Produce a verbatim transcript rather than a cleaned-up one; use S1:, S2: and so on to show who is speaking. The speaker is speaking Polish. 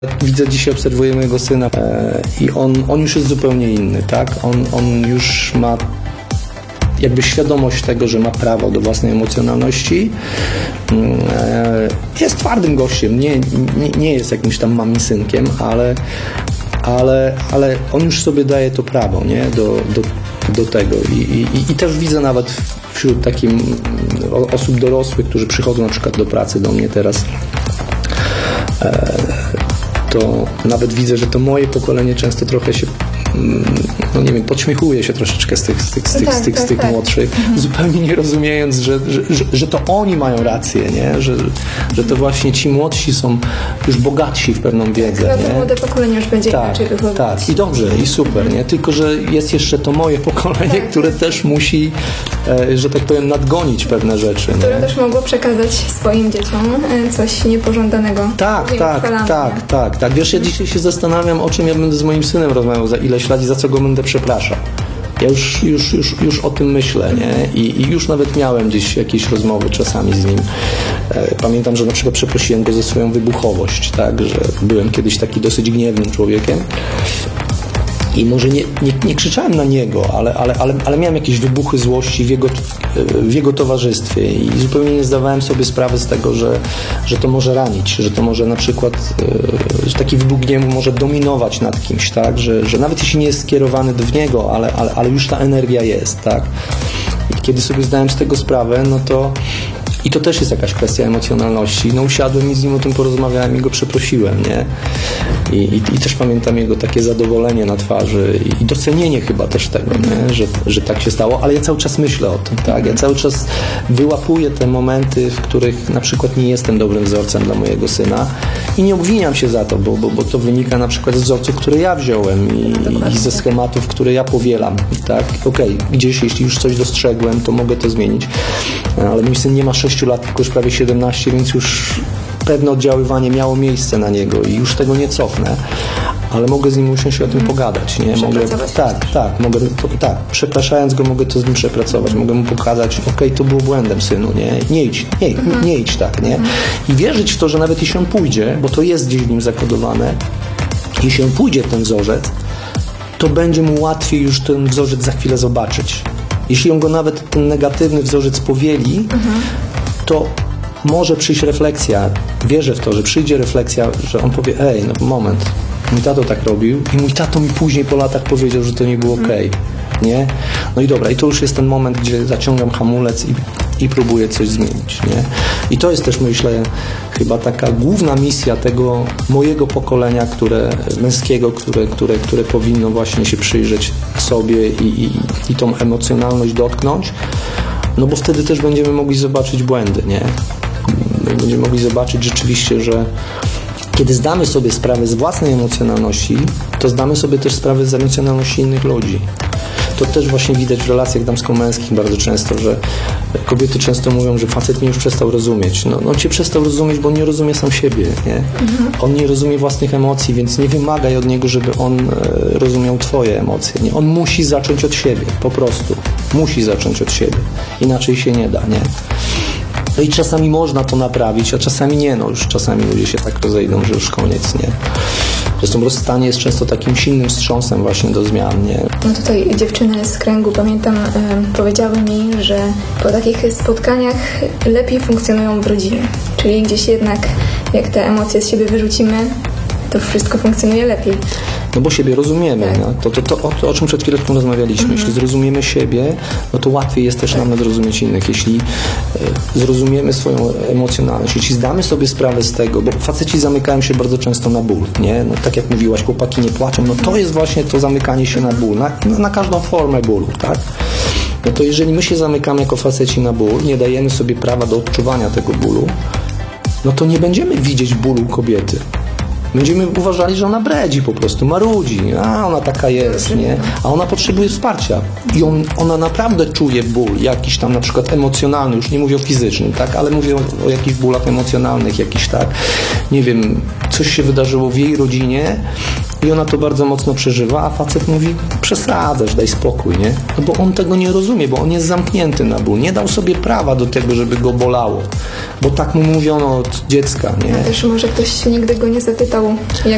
S1: Widzę dzisiaj, obserwuję mojego syna e, i on, on już jest zupełnie inny, tak? On, on już ma jakby świadomość tego, że ma prawo do własnej emocjonalności. E, jest twardym gościem, nie, nie, nie jest jakimś tam mamisynkiem, ale, ale, ale on już sobie daje to prawo, nie? Do, do, do tego. I, i, I też widzę nawet wśród takim osób dorosłych, którzy przychodzą na przykład do pracy do mnie teraz, e, to nawet widzę, że to moje pokolenie często trochę się, no nie wiem, podśmiechuje się troszeczkę z tych, z tych, z tych,
S2: tak,
S1: z tych,
S2: tak,
S1: z tych
S2: tak.
S1: młodszych, mhm. zupełnie nie rozumiejąc, że, że, że, że to oni mają rację, nie? Że, że to właśnie ci młodsi są już bogatsi w pewną wiedzę.
S2: Chyba to
S1: nie?
S2: młode pokolenie już będzie
S1: tak,
S2: inaczej wychowywać.
S1: Tak, i dobrze, i super, nie? Tylko że jest jeszcze to moje pokolenie,
S2: tak,
S1: które
S2: tak.
S1: też musi, e, że tak powiem, nadgonić pewne rzeczy.
S2: Które
S1: nie?
S2: też mogło przekazać swoim dzieciom e, coś niepożądanego.
S1: Tak, tak, tak, tak, tak, tak. Wiesz, ja dzisiaj się zastanawiam, o czym ja będę z moim synem rozmawiał za ileś lat i za co go będę przepraszał. Ja już, już, już, już o tym myślę, nie? I, I już nawet miałem gdzieś jakieś rozmowy czasami z nim. Pamiętam, że na przykład przeprosiłem go za swoją wybuchowość, tak? Że byłem kiedyś taki dosyć gniewnym człowiekiem. I może nie, nie, nie krzyczałem na niego, ale, ale, ale, ale miałem jakieś wybuchy złości w jego, w jego towarzystwie i zupełnie nie zdawałem sobie sprawy z tego, że, że to może ranić, że to może na przykład, że taki wybuch gniewu może dominować nad kimś, tak? Że, że nawet jeśli nie jest skierowany w niego, ale, ale, ale już ta energia jest, tak? I kiedy sobie zdałem z tego sprawę, no to i to też jest jakaś kwestia emocjonalności. No usiadłem i z nim o tym porozmawiałem i go przeprosiłem, nie? I, i, i też pamiętam jego takie zadowolenie na twarzy i, i docenienie chyba też tego, nie? Że, że tak się stało, ale ja cały czas myślę o tym, tak? Ja cały czas wyłapuję te momenty, w których na przykład nie jestem dobrym wzorcem dla mojego syna i nie obwiniam się za to, bo, bo, bo to wynika na przykład z wzorców, które ja wziąłem i, i ze schematów, które ja powielam, tak? Okej, okay, gdzieś jeśli już coś dostrzegłem, to mogę to zmienić, ale mój syn nie ma sześciu lat, tylko już prawie siedemnaście, więc już pewne oddziaływanie miało miejsce na niego i już tego nie cofnę, ale mogę z nim usiąść i o tym pogadać, nie? Mogę, tak, tak, mogę, to, tak, przepraszając go, mogę to z nim przepracować, mogę mu pokazać, okej, okay, to było błędem, synu, nie? Nie idź, nie, nie, nie idź tak, nie? I wierzyć w to, że nawet jeśli on pójdzie, bo to jest gdzieś w nim zakodowane, jeśli on pójdzie w ten wzorzec, to będzie mu łatwiej już ten wzorzec za chwilę zobaczyć. Jeśli on go nawet ten negatywny wzorzec powieli, mhm. to może przyjść refleksja. Wierzę w to, że przyjdzie refleksja, że on powie, ej, no moment, mój tato tak robił i mój tato mi później po latach powiedział, że to nie było okej. Okay. Nie? No i dobra, i to już jest ten moment, gdzie zaciągam hamulec i, i próbuję coś zmienić, nie? I to jest też, myślę, chyba taka główna misja tego mojego pokolenia, które, męskiego, które, które, które powinno właśnie się przyjrzeć sobie i, i, i tą emocjonalność dotknąć, no bo wtedy też będziemy mogli zobaczyć błędy, nie? Będziemy mogli zobaczyć rzeczywiście, że kiedy zdamy sobie sprawę z własnej emocjonalności, to zdamy sobie też sprawę z emocjonalności innych ludzi. To też właśnie widać w relacjach damsko-męskich bardzo często, że kobiety często mówią, że facet mnie już przestał rozumieć. No, on cię przestał rozumieć, bo on nie rozumie sam siebie, nie? Mhm. On nie rozumie własnych emocji, więc nie wymagaj od niego, żeby on e, rozumiał twoje emocje, nie? On musi zacząć od siebie, po prostu. Musi zacząć od siebie. Inaczej się nie da, nie? No i czasami można to naprawić, a czasami nie, no już czasami ludzie się tak rozejdą, że już koniec, nie? Zresztą rozstanie jest często takim silnym wstrząsem właśnie do zmian, nie?
S2: No tutaj dziewczyny z kręgu, pamiętam, y, powiedziały mi, że po takich spotkaniach lepiej funkcjonują w rodzinie. Czyli gdzieś jednak, jak te emocje z siebie wyrzucimy, to wszystko funkcjonuje lepiej.
S1: No bo siebie rozumiemy, tak. no. to, to, to, to, o czym przed chwileczką rozmawialiśmy. Mhm. Jeśli zrozumiemy siebie, no to łatwiej jest też tak. nam zrozumieć innych. Jeśli e, zrozumiemy swoją emocjonalność, jeśli zdamy sobie sprawę z tego, bo faceci zamykają się bardzo często na ból, nie? No, tak jak mówiłaś, chłopaki nie płaczą, no to jest właśnie to zamykanie się na ból, na, na każdą formę bólu, tak? No to jeżeli my się zamykamy jako faceci na ból, nie dajemy sobie prawa do odczuwania tego bólu, no to nie będziemy widzieć bólu kobiety. Będziemy uważali, że ona bredzi po prostu, marudzi, a ona taka jest, nie? A ona potrzebuje wsparcia i on, ona naprawdę czuje ból, jakiś tam na przykład emocjonalny, już nie mówię o fizycznym, tak? Ale mówię o, o jakichś bólach emocjonalnych, jakiś tak, nie wiem, coś się wydarzyło w jej rodzinie i ona to bardzo mocno przeżywa, a facet mówi, przesadzasz, daj spokój, nie? No bo on tego nie rozumie, bo on jest zamknięty na ból, nie dał sobie prawa do tego, żeby go bolało, bo tak mu mówiono od dziecka, nie?
S2: A też może ktoś nigdy go nie zapytał, jak